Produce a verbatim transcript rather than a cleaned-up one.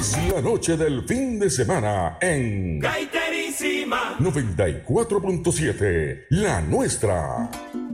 Es la noche del fin de semana en Gaiterísima noventa y cuatro punto siete, la nuestra.